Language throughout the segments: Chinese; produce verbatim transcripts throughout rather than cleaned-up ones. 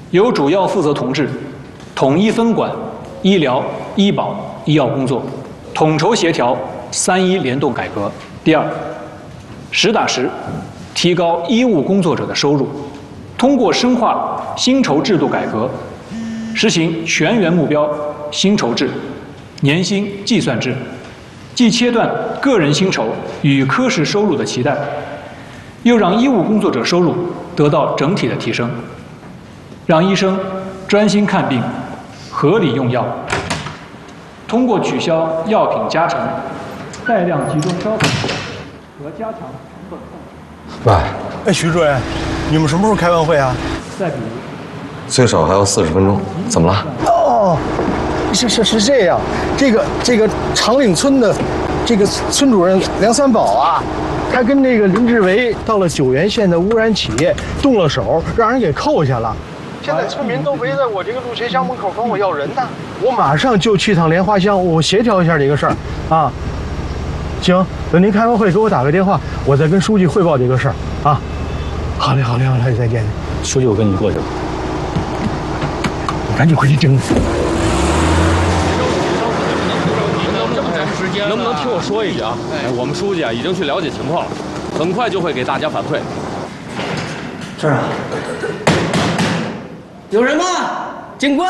由主要负责同志统一分管医疗、医保、医药工作，统筹协调三医联动改革。第二，实打实提高医务工作者的收入，通过深化薪酬制度改革，实行全员目标薪酬制、年薪计算制，既切断个人薪酬与科室收入的脐带，又让医务工作者收入得到整体的提升，让医生专心看病、合理用药。通过取消药品加成、带量集中烧烤和加强成本控制。 喂， 哎，徐主任，你们什么时候开完会啊？ 再比如， 最少还要四十分钟。怎么了？ 哦，是是是这样，这个这个长岭村的这个村主任梁三宝啊，他跟这个林志伟到了九原县的污染企业动了手，让人给扣下了。现在村民都围在我这个路水乡门口管我要人呢，我马上就去趟莲花乡，我协调一下这个事儿啊。行，等您开完会给我打个电话，我再跟书记汇报这个事儿啊。好嘞，好嘞，好嘞，再见。 书记，我跟你过去了。 赶紧回去整理。 能不能听我说一句啊？哎，我们书记啊已经去了解情况了，很快就会给大家反馈。 这儿啊，有人吗？警官。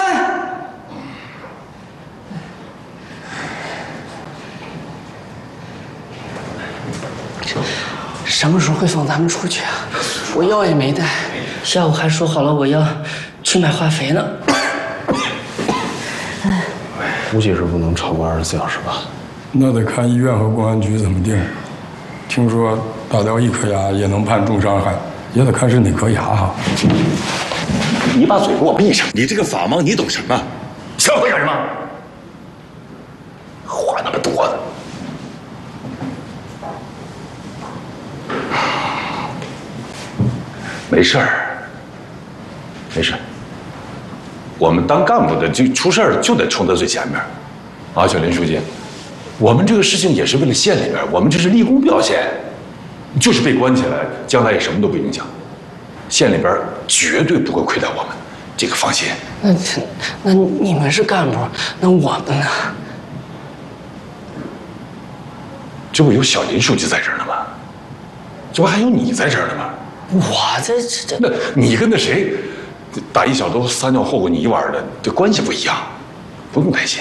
什么时候会放咱们出去啊？我药也没带，下午还说好了我要去买化肥呢。 估计是不能超过二十四小时吧。 那得看医院和公安局怎么定。听说打掉一颗牙也能判重伤害，也得看是哪颗牙哈。 你把嘴给我闭上！你这个法盲，你懂什么？社会干什么？话那么多的。没事儿，没事。我们当干部的就出事儿就得冲在最前面。啊，小林书记，我们这个事情也是为了县里边，我们这是立功表现，就是被关起来，将来也什么都不影响。县里边绝对不会亏待我们，这个放心。 那那你们是干部，那我们呢？ 这不有小林书记在这儿呢吗？这不还有你在这儿呢吗？ 我这这这…… 那你跟那谁，打一小兜撒尿和过你一碗的，这关系不一样，不用担心。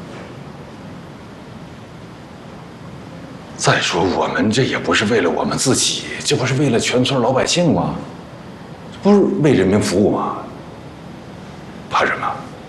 再说我们这也不是为了我们自己，这不是为了全村老百姓吗？这不是为人民服务吗？怕什么？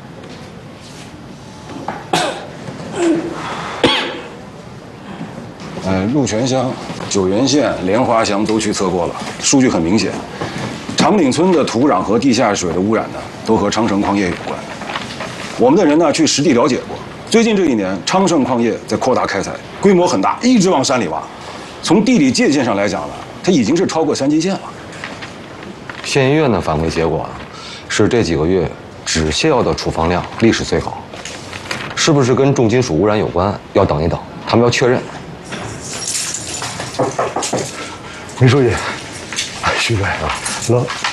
呃，鹿泉乡、九原县、莲花乡都去测过了，数据很明显，长岭村的土壤和地下水的污染呢，都和昌盛矿业有关。我们的人呢去实地了解过，最近这一年，昌盛矿业在扩大开采，规模很大，一直往山里挖。从地理界限上来讲呢，它已经是超过三级线了。 县医院的反馈结果是这几个月止泻药的处方量历史最高，是不是跟重金属污染有关？要等一等，他们要确认。 林书记，徐主任，老